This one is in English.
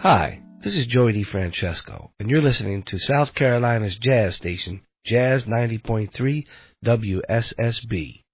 Hi, this is Joey DeFrancesco, and you're listening to South Carolina's jazz station, Jazz 90.3 WSSB.